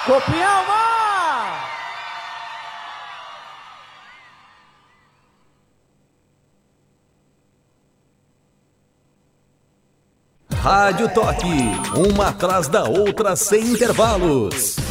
Copialma! Rádio Toque, uma atrás da outra sem intervalos.